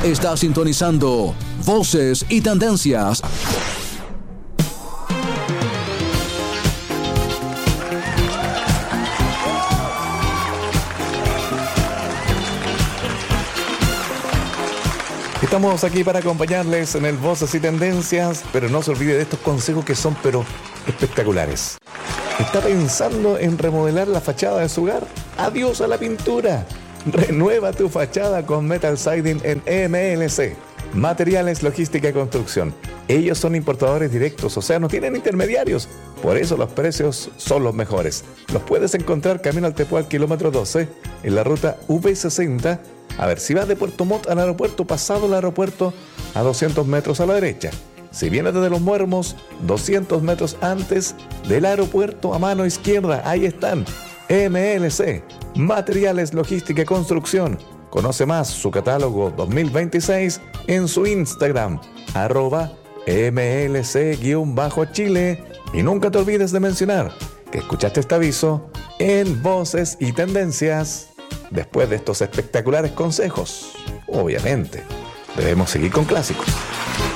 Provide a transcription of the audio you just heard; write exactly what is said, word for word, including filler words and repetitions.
Está sintonizando Voces y Tendencias. Estamos aquí para acompañarles en el Voces y Tendencias, pero no se olvide de estos consejos que son pero espectaculares. ¿Está pensando en remodelar la fachada de su hogar? ¡Adiós a la pintura! Renueva tu fachada con Metal Siding en M L C. Materiales, Logística y Construcción. Ellos son importadores directos, o sea, no tienen intermediarios. Por eso los precios son los mejores. Los puedes encontrar camino al Tepual, kilómetro doce, en la ruta V sesenta. A ver, si vas de Puerto Montt al aeropuerto, pasado el aeropuerto, a doscientos metros a la derecha. Si vienes desde Los Muermos, doscientos metros antes del aeropuerto, a mano izquierda, ahí están. M L C, Materiales, Logística y Construcción. Conoce más su catálogo dos mil veintiséis en su Instagram, arroba M L C-Chile. Y nunca te olvides de mencionar que escuchaste este aviso en Voces y Tendencias. Después de estos espectaculares consejos, obviamente, debemos seguir con clásicos.